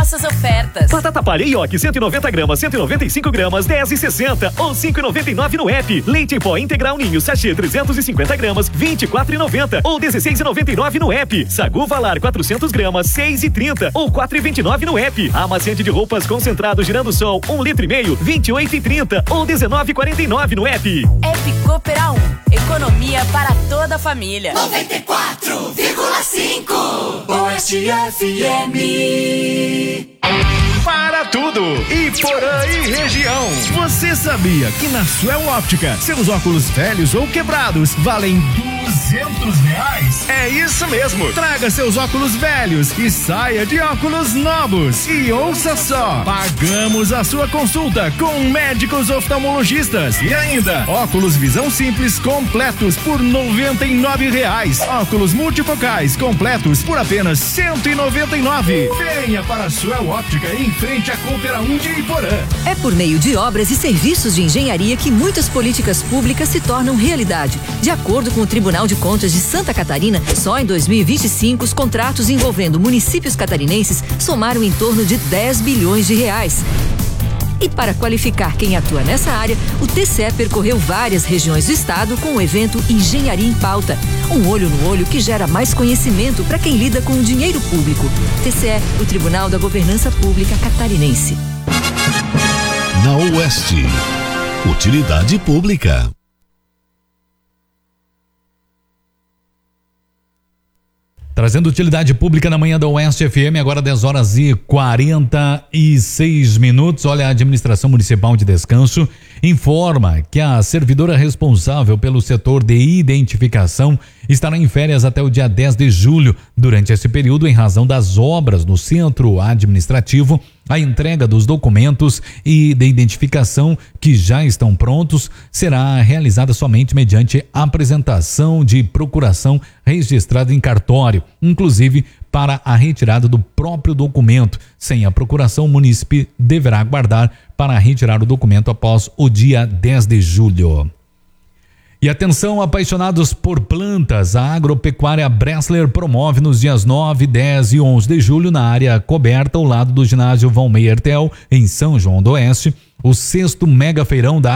nossas ofertas. Batata palha Ioki 190 gramas, 195 gramas, 10,60 ou 5,99 no app. Leite em pó integral Ninho sachê 350 gramas, 24,90 ou 16,99 no app. Sagu Valar 400 gramas, 6,30 ou 4,29 no app. Amaciante de roupas concentrado Girando Sol 1,5 litro, 28,30 ou 19,49 no app. App Coopera 1, economia para toda a família. 94,5 Oeste FM. Para tudo, Iporã e região. Você sabia que na Suel Óptica, seus óculos velhos ou quebrados valem R$200? É isso mesmo. Traga seus óculos velhos e saia de óculos novos. E ouça só, pagamos a sua consulta com médicos oftalmologistas. E ainda, óculos visão simples completos por R$99. Óculos multifocais completos por apenas R$199. Venha para a Suel Óptica em frente à Coopera 1 de Iporã. É por meio de obras e serviços de engenharia que muitas políticas públicas se tornam realidade. De acordo com o Tribunal de Contas de Santa Catarina, só em 2025 os contratos envolvendo municípios catarinenses somaram em torno de R$10 bilhões. E para qualificar quem atua nessa área, o TCE percorreu várias regiões do estado com o evento Engenharia em Pauta. Um olho no olho que gera mais conhecimento para quem lida com o dinheiro público. TCE, o Tribunal da Governança Pública Catarinense. Na Oeste, utilidade pública. Trazendo utilidade pública na manhã da Oeste FM, agora 10h46. Olha, a Administração Municipal de Descanso informa que a servidora responsável pelo setor de identificação estará em férias até o dia 10 de julho. Durante esse período, em razão das obras no centro administrativo, a entrega dos documentos e de identificação que já estão prontos será realizada somente mediante apresentação de procuração registrada em cartório, inclusive para a retirada do próprio documento. Sem a procuração, o munícipe deverá aguardar para retirar o documento após o dia 10 de julho. E atenção, apaixonados por plantas, a Agropecuária Bressler promove nos dias 9, 10 e 11 de julho, na área coberta ao lado do ginásio Von Meyer Tel, em São João do Oeste, o 6º Mega Feirão da